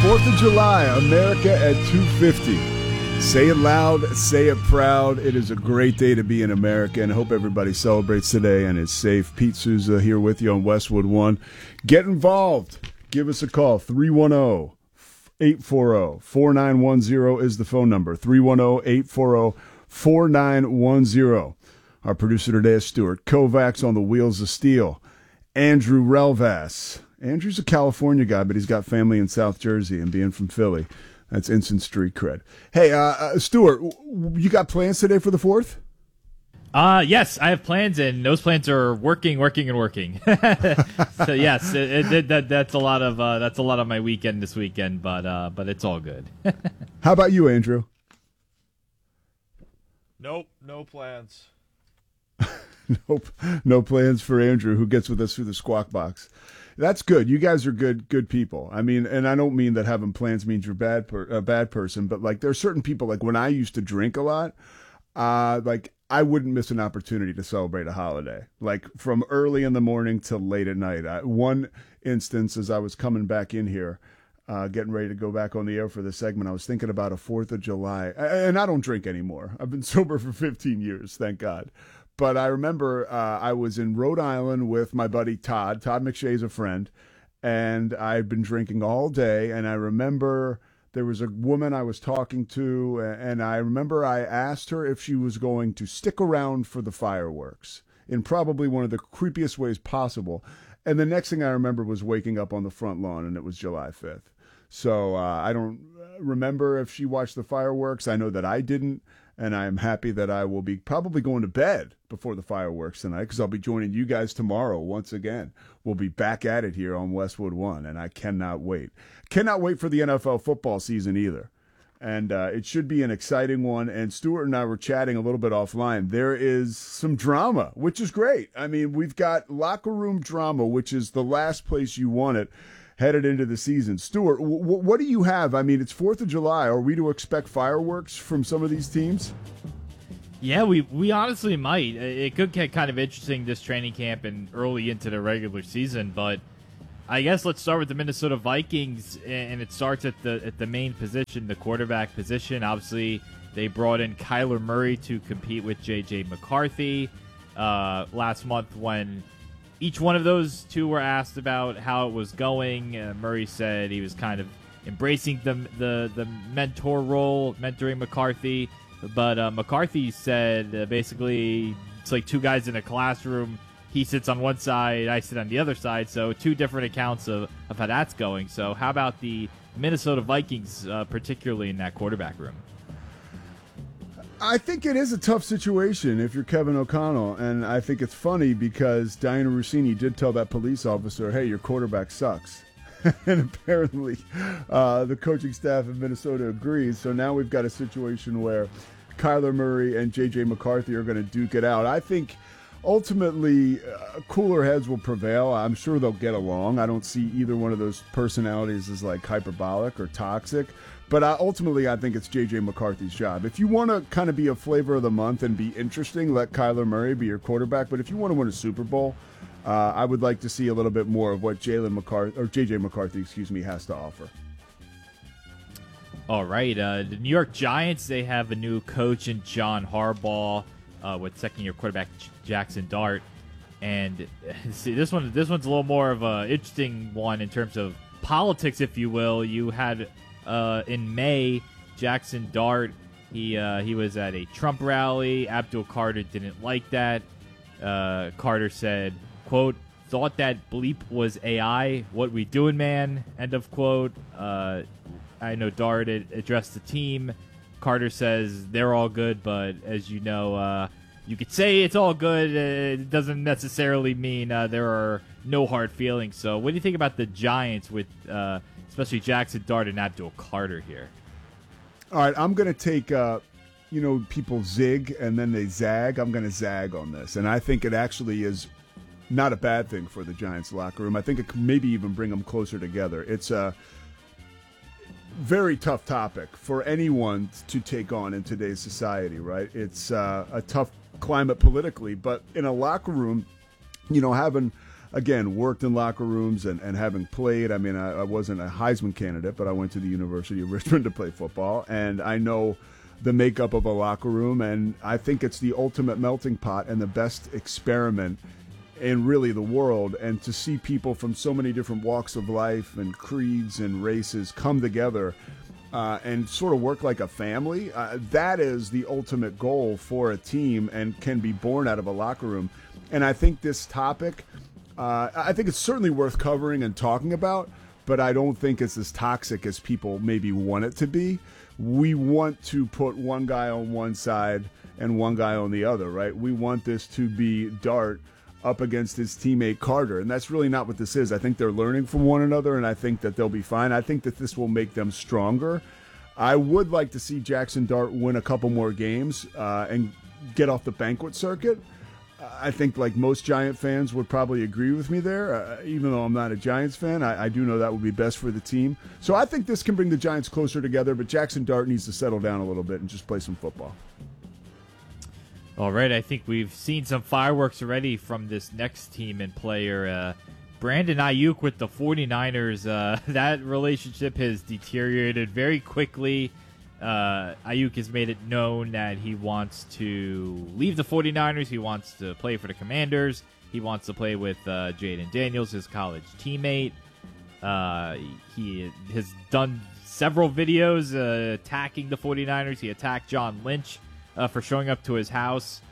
4th of July, America at 250. Say it loud, say it proud. It is a great day to be in America, and I hope everybody celebrates today and is safe. Pete Souza here with you on Westwood One. Get involved. Give us a call. 310-840-4910 is the phone number. 310-840-4910. Our producer today is Stuart Kovacs on the Wheels of Steel. Andrew Relvas. Andrew's a California guy, but he's got family in South Jersey, and being from Philly, that's instant street cred. Hey, Stuart, you got plans today for the 4th? Yes, I have plans, and those plans are working. So yes, that's a lot of my weekend this weekend, but it's all good. How about you, Andrew? Nope, no plans. Nope, no plans for Andrew, who gets with us through the Squawk Box. That's good. You guys are good people. I mean, and I don't mean that having plans means you're a bad person, but like there are certain people, like when I used to drink a lot, like I wouldn't miss an opportunity to celebrate a holiday, like from early in the morning till late at night. One instance, as I was coming back in here, getting ready to go back on the air for the segment, I was thinking about a 4th of July, and I don't drink anymore. I've been sober for 15 years, thank God. But I remember I was in Rhode Island with my buddy Todd. Todd McShay's a friend, and I'd been drinking all day. And I remember there was a woman I was talking to, and I remember I asked her if she was going to stick around for the fireworks in probably one of the creepiest ways possible. And the next thing I remember was waking up on the front lawn, and it was July 5th. So I don't remember if she watched the fireworks. I know that I didn't. And I'm happy that I will be probably going to bed before the fireworks tonight, because I'll be joining you guys tomorrow once again. We'll be back at it here on Westwood One, and I cannot wait. Cannot wait for the NFL football season either. And it should be an exciting one. And Stuart and I were chatting a little bit offline. There is some drama, which is great. I mean, we've got locker room drama, which is the last place you want it headed into the season. Stuart, what do you have? I mean, it's 4th of July. Are we to expect fireworks from some of these teams? Yeah, we honestly might. It could get kind of interesting this training camp and early into the regular season, but I guess let's start with the Minnesota Vikings, and it starts at the main position, the quarterback position. Obviously, they brought in Kyler Murray to compete with J.J. McCarthy last month when each one of those two were asked about how it was going. Murray said he was kind of embracing the mentor role, mentoring McCarthy. But McCarthy said basically it's like two guys in a classroom. He sits on one side, I sit on the other side. So two different accounts of how that's going. So how about the Minnesota Vikings, particularly in that quarterback room? I think it is a tough situation if you're Kevin O'Connell, and I think it's funny because Diana Rossini did tell that police officer, hey, your quarterback sucks. And apparently the coaching staff of Minnesota agrees, so now we've got a situation where Kyler Murray and J.J. McCarthy are going to duke it out. I think ultimately cooler heads will prevail. I'm sure they'll get along. I don't see either one of those personalities as like hyperbolic or toxic. But ultimately, I think it's J.J. McCarthy's job. If you want to kind of be a flavor of the month and be interesting, let Kyler Murray be your quarterback. But if you want to win a Super Bowl, I would like to see a little bit more of what J.J. McCarthy, has to offer. All right, the New York Giants, they have a new coach in John Harbaugh with second-year quarterback Jackson Dart. And see, this one's a little more of an interesting one in terms of politics, if you will. You had in May, Jackson Dart, he was at a Trump rally. Abdul Carter didn't like that. Carter said, quote, thought that bleep was AI. What we doing, man? End of quote. I know Dart addressed the team. Carter says they're all good, but as you know, you could say it's all good. It doesn't necessarily mean there are no hard feelings. So what do you think about the Giants with especially Jackson Dart and Abdul Carter here? All right, I'm going to take, people zig and then they zag. I'm going to zag on this. And I think it actually is not a bad thing for the Giants locker room. I think it could maybe even bring them closer together. It's a very tough topic for anyone to take on in today's society, right? It's a tough climate politically, but in a locker room, having again, worked in locker rooms and having played. I mean, I wasn't a Heisman candidate, but I went to the University of Richmond to play football, and I know the makeup of a locker room, and I think it's the ultimate melting pot and the best experiment in really the world. And to see people from so many different walks of life and creeds and races come together and sort of work like a family, that is the ultimate goal for a team and can be born out of a locker room. And I think this topic, I think it's certainly worth covering and talking about, but I don't think it's as toxic as people maybe want it to be. We want to put one guy on one side and one guy on the other, right? We want this to be Dart up against his teammate Carter, and that's really not what this is. I think they're learning from one another, and I think that they'll be fine. I think that this will make them stronger. I would like to see Jackson Dart win a couple more games and get off the banquet circuit. I think like most Giant fans would probably agree with me there. Even though I'm not a Giants fan, I do know that would be best for the team. So I think this can bring the Giants closer together, but Jackson Dart needs to settle down a little bit and just play some football. All right, I think we've seen some fireworks already from this next team and player. Brandon Ayuk with the 49ers, that relationship has deteriorated very quickly. Ayuk has made it known that he wants to leave the 49ers. He wants to play for the Commanders. He wants to play with Jaden Daniels, his college teammate. He has done several videos attacking the 49ers. He attacked John Lynch for showing up to his house.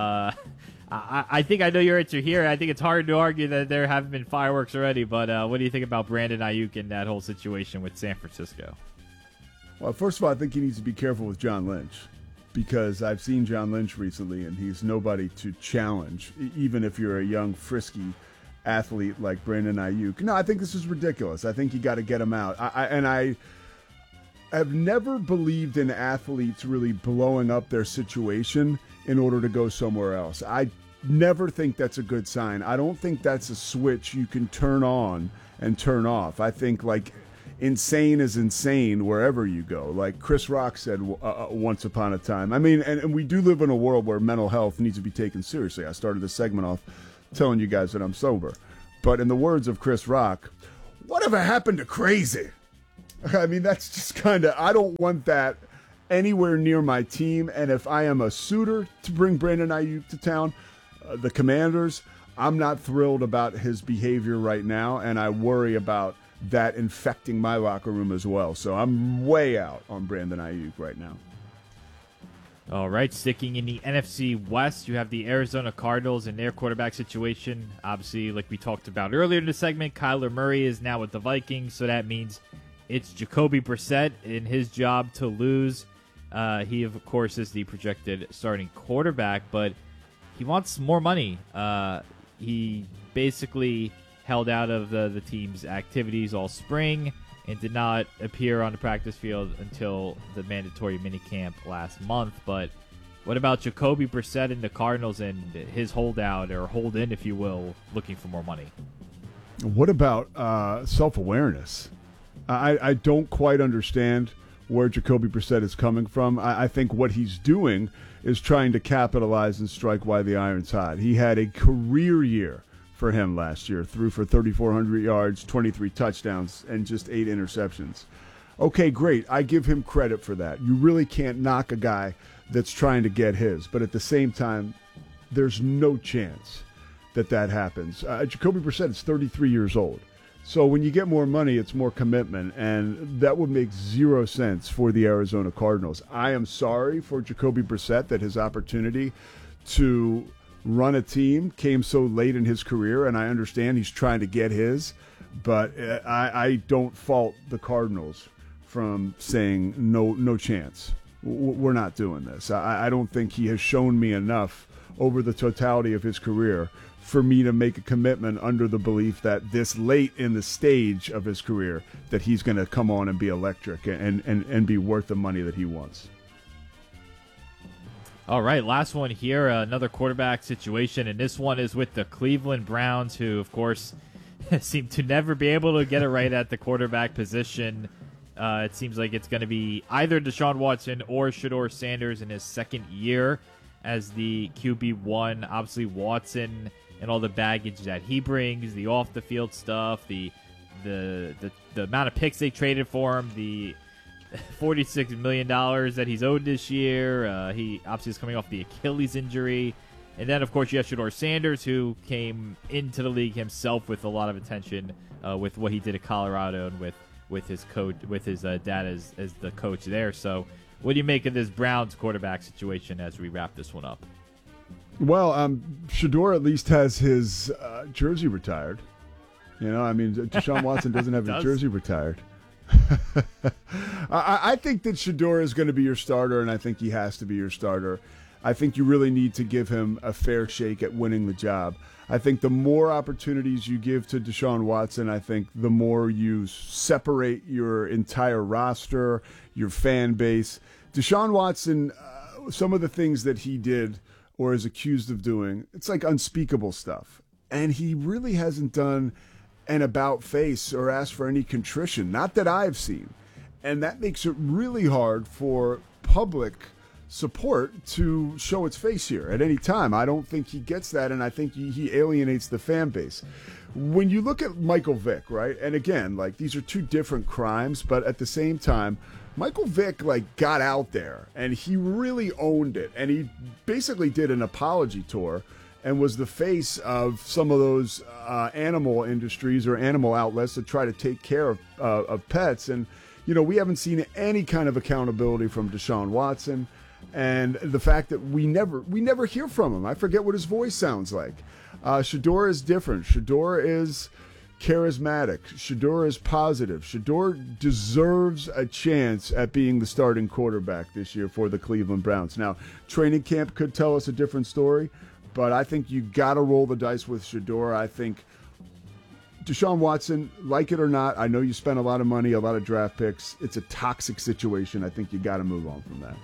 I think I know your answer here. I think it's hard to argue that there have been fireworks already, but what do you think about Brandon Ayuk and that whole situation with San Francisco? Well, first of all, I think he needs to be careful with John Lynch because I've seen John Lynch recently, and he's nobody to challenge, even if you're a young, frisky athlete like Brandon Ayuk. No, I think this is ridiculous. I think you got to get him out. I have never believed in athletes really blowing up their situation in order to go somewhere else. I never think that's a good sign. I don't think that's a switch you can turn on and turn off. I think like insane is insane wherever you go. Like Chris Rock said once upon a time. I mean, and we do live in a world where mental health needs to be taken seriously. I started this segment off telling you guys that I'm sober. But in the words of Chris Rock, whatever happened to crazy? I mean, that's just kind of, I don't want that anywhere near my team. And if I am a suitor to bring Brandon Ayuk to town, the Commanders, I'm not thrilled about his behavior right now. And I worry about that infecting my locker room as well. So I'm way out on Brandon Ayuk right now. All right, sticking in the NFC West, you have the Arizona Cardinals and their quarterback situation. Obviously, like we talked about earlier in the segment, Kyler Murray is now with the Vikings, so that means it's Jacoby Brissett in his job to lose. He, of course, is the projected starting quarterback, but he wants more money. He basically held out of the team's activities all spring and did not appear on the practice field until the mandatory minicamp last month. But what about Jacoby Brissett and the Cardinals and his holdout, or hold in, if you will, looking for more money? What about self-awareness? I don't quite understand where Jacoby Brissett is coming from. I think what he's doing is trying to capitalize and strike while the iron's hot. He had a career year for him last year, threw for 3,400 yards, 23 touchdowns, and just 8 interceptions. Okay, great. I give him credit for that. You really can't knock a guy that's trying to get his. But at the same time, there's no chance that happens. Jacoby Brissett is 33 years old. So when you get more money, it's more commitment, and that would make zero sense for the Arizona Cardinals. I am sorry for Jacoby Brissett that his opportunity to run a team came so late in his career, and I understand he's trying to get his, but I don't fault the Cardinals from saying no chance. We're not doing this. I don't think he has shown me enough over the totality of his career for me to make a commitment under the belief that this late in the stage of his career that he's going to come on and be electric and be worth the money that he wants. All right, last one here, another quarterback situation, and this one is with the Cleveland Browns, who, of course, seem to never be able to get it right at the quarterback position. It seems like it's going to be either Deshaun Watson or Shedeur Sanders in his second year as the QB1. Obviously, Watson and all the baggage that he brings, the off the field stuff, the amount of picks they traded for him, the $46 million that he's owed this year. He obviously is coming off the Achilles injury. And then, of course, you have Shedeur Sanders, who came into the league himself with a lot of attention with what he did at Colorado and with his coach, with his dad as the coach there. So what do you make of this Browns quarterback situation as we wrap this one up? Well, Shedeur at least has his jersey retired. I mean, Deshaun Watson doesn't have his jersey retired. I think that Shedeur is going to be your starter, and I think he has to be your starter. I think you really need to give him a fair shake at winning the job. I think the more opportunities you give to Deshaun Watson, I think the more you separate your entire roster, your fan base. Deshaun Watson, some of the things that he did or is accused of doing, it's like unspeakable stuff. And he really hasn't done an about face or asked for any contrition, not that I've seen. And that makes it really hard for public support to show its face here at any time. I don't think he gets that, and I think he alienates the fan base. When you look at Michael Vick, right, and again, like, these are two different crimes, but at the same time, Michael Vick, like, got out there, and he really owned it, and he basically did an apology tour and was the face of some of those animal industries or animal outlets that try to take care of pets. And, we haven't seen any kind of accountability from Deshaun Watson. And the fact that we never hear from him. I forget what his voice sounds like. Shedeur is different. Shedeur is charismatic. Shedeur is positive. Shedeur deserves a chance at being the starting quarterback this year for the Cleveland Browns. Now, training camp could tell us a different story, but I think you got to roll the dice with Shedeur. I think Deshaun Watson, like it or not, I know you spent a lot of money, a lot of draft picks. It's a toxic situation. I think you got to move on from that.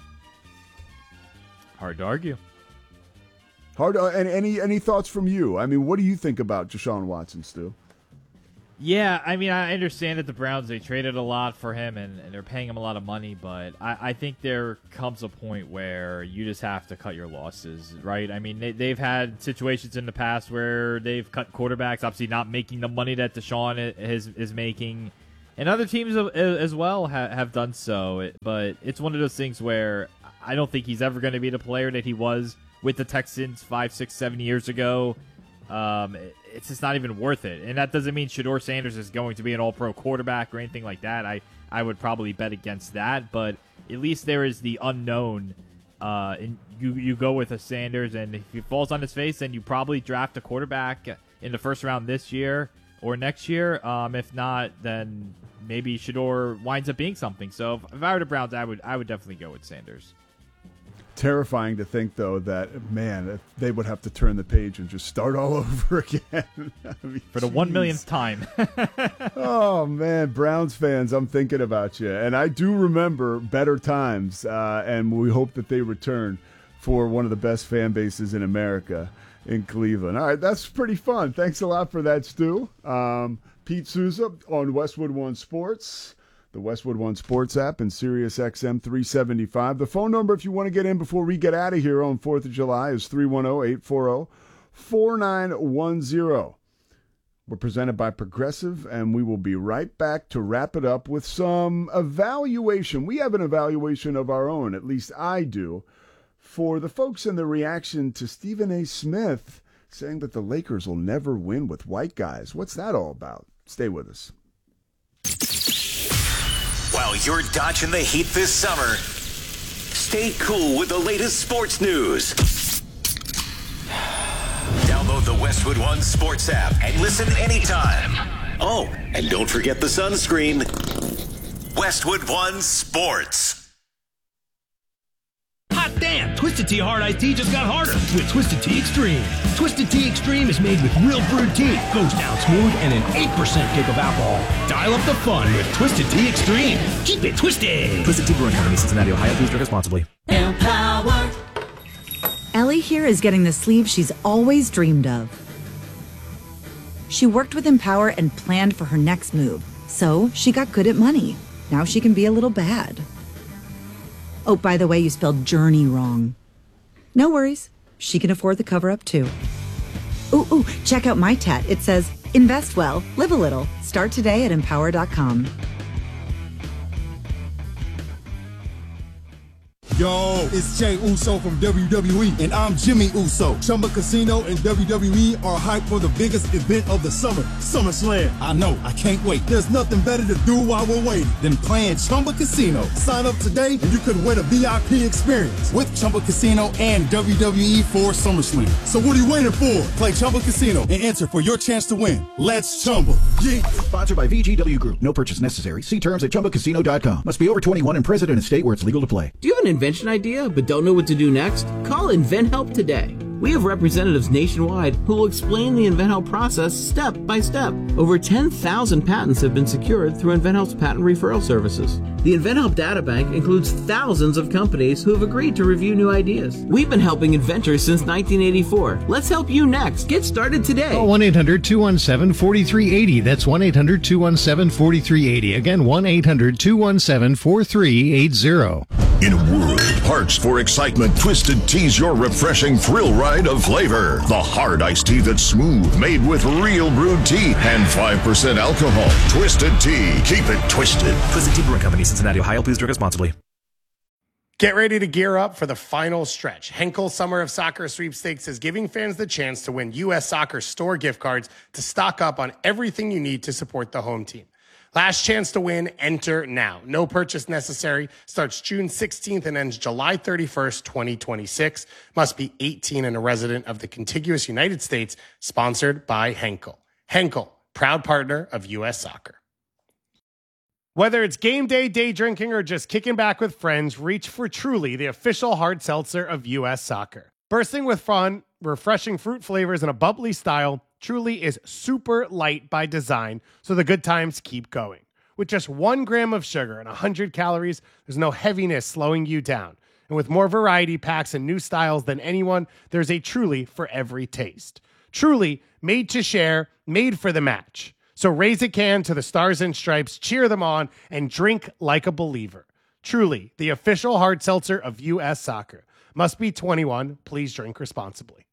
Hard to argue. And any thoughts from you? I mean, what do you think about Deshaun Watson, Stu? Yeah, I mean, I understand that the Browns, they traded a lot for him and they're paying him a lot of money, but I think there comes a point where you just have to cut your losses, right? I mean, they've had situations in the past where they've cut quarterbacks, obviously not making the money that Deshaun is making, and other teams as well have done so, but it's one of those things where I don't think he's ever going to be the player that he was with the Texans 5, 6, 7 years ago. It's just not even worth it. And that doesn't mean Shedeur Sanders is going to be an all-pro quarterback or anything like that. I would probably bet against that, but at least there is the unknown. And you go with a Sanders, and if he falls on his face, then you probably draft a quarterback in the first round this year or next year. If not, then maybe Shedeur winds up being something. So if I were the Browns, I would definitely go with Sanders. Terrifying to think, though, that, man, they would have to turn the page and just start all over again. I mean, for the 1 millionth time. Oh, man, Browns fans, I'm thinking about you. And I do remember better times, and we hope that they return for one of the best fan bases in America in Cleveland. All right, that's pretty fun. Thanks a lot for that, Stu. Pete Souza on Westwood One Sports, the Westwood One Sports app, and Sirius XM 375. The phone number, if you want to get in before we get out of here on 4th of July, is 310-840-4910. We're presented by Progressive, and we will be right back to wrap it up with some evaluation. We have an evaluation of our own, at least I do, for the folks in the reaction to Stephen A. Smith saying that the Lakers will never win with white guys. What's that all about? Stay with us. While you're dodging the heat this summer, stay cool with the latest sports news. Download the Westwood One Sports app and listen anytime. Oh, and don't forget the sunscreen. Westwood One Sports. Hot damn! Twisted Tea Hard Iced Tea just got harder with Twisted Tea Extreme. Twisted Tea Extreme is made with real brewed tea, goes down smooth, and an 8% kick of alcohol. Dial up the fun with Twisted Tea Extreme. Keep it twisted! Twisted Tea Brewing Company, Cincinnati, Ohio. Please drink responsibly. Empower. Ellie here is getting the sleeve she's always dreamed of. She worked with Empower and planned for her next move, so she got good at money. Now she can be a little bad. Oh, by the way, you spelled journey wrong. No worries. She can afford the cover-up, too. Ooh, check out my tat. It says, invest well, live a little. Start today at empower.com. Yo, it's Jey Uso from WWE, and I'm Jimmy Uso. Chumba Casino and WWE are hyped for the biggest event of the summer, SummerSlam. I know, I can't wait. There's nothing better to do while we're waiting than playing Chumba Casino. Sign up today and you could win a VIP experience with Chumba Casino and WWE for SummerSlam. So what are you waiting for? Play Chumba Casino and enter for your chance to win. Let's Chumba. Yeah. Sponsored by VGW Group. No purchase necessary. See terms at ChumbaCasino.com. Must be over 21 and present in a state where it's legal to play. Do you have an invention idea but don't know what to do next? Call InventHelp today. We have representatives nationwide who will explain the InventHelp process step by step. Over 10,000 patents have been secured through InventHelp's patent referral services. The InventHelp data bank includes thousands of companies who have agreed to review new ideas. We've been helping inventors since 1984. Let's help you next. Get started today. Call 1-800-217-4380. That's 1-800-217-4380. Again, 1-800-217-4380. In a world of parts for excitement, Twisted Tea's your refreshing thrill ride of flavor. The hard iced tea that's smooth, made with real brewed tea and 5% alcohol. Twisted Tea. Keep it twisted. Twisted Tea Brewing Company, Cincinnati, Ohio. Please drink responsibly. Get ready to gear up for the final stretch. Henkel Summer of Soccer Sweepstakes is giving fans the chance to win U.S. Soccer store gift cards to stock up on everything you need to support the home team. Last chance to win, enter now. No purchase necessary. Starts June 16th and ends July 31st, 2026. Must be 18 and a resident of the contiguous United States. Sponsored by Henkel. Henkel, proud partner of U.S. Soccer. Whether it's game day, day drinking, or just kicking back with friends, reach for Truly, the official hard seltzer of U.S. Soccer. Bursting with fun, refreshing fruit flavors, and a bubbly style, Truly is super light by design, so the good times keep going. With just 1 gram of sugar and 100 calories, there's no heaviness slowing you down. And with more variety packs and new styles than anyone, there's a Truly for every taste. Truly, made to share, made for the match. So raise a can to the Stars and Stripes, cheer them on, and drink like a believer. Truly, the official hard seltzer of U.S. Soccer. Must be 21. Please drink responsibly.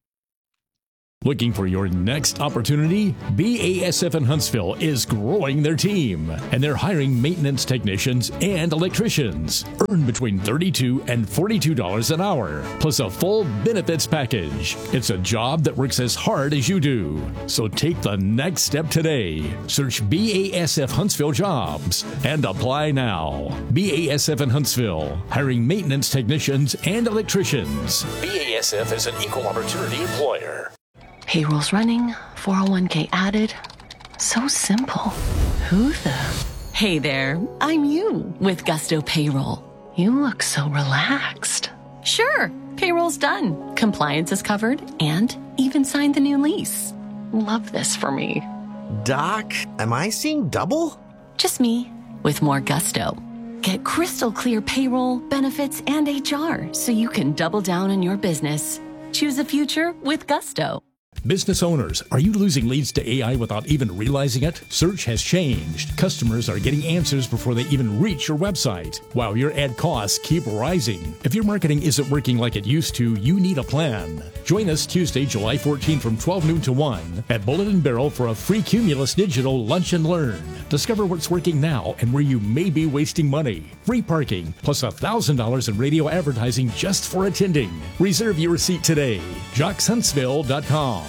Looking for your next opportunity? BASF in Huntsville is growing their team, and they're hiring maintenance technicians and electricians. Earn between $32 and $42 an hour, plus a full benefits package. It's a job that works as hard as you do. So take the next step today. Search BASF Huntsville Jobs and apply now. BASF in Huntsville, hiring maintenance technicians and electricians. BASF is an equal opportunity employer. Payroll's running, 401k added. So simple. Who the? Hey there, I'm you with Gusto Payroll. You look so relaxed. Sure, payroll's done. Compliance is covered and even signed the new lease. Love this for me. Doc, am I seeing double? Just me with more Gusto. Get crystal clear payroll, benefits, and HR so you can double down on your business. Choose a future with Gusto. Business owners, are you losing leads to AI without even realizing it? Search has changed. Customers are getting answers before they even reach your website, while your ad costs keep rising. If your marketing isn't working like it used to, you need a plan. Join us Tuesday, July 14 from 12 noon to 1 at Bullet and Barrel for a free Cumulus Digital Lunch and Learn. Discover what's working now and where you may be wasting money. Free parking, plus $1,000 in radio advertising just for attending. Reserve your seat today. JocksHuntsville.com.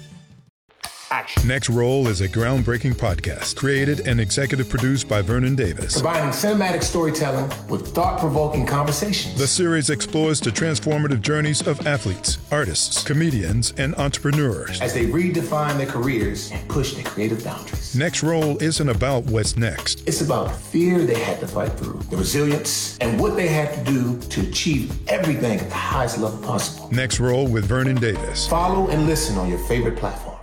Next Roll is a groundbreaking podcast created and executive produced by Vernon Davis. Combining cinematic storytelling with thought-provoking conversations. The series explores the transformative journeys of athletes, artists, comedians, and entrepreneurs as they redefine their careers and push their creative boundaries. Next Roll isn't about what's next. It's about the fear they had to fight through, the resilience, and what they had to do to achieve everything at the highest level possible. Next Roll with Vernon Davis. Follow and listen on your favorite platform.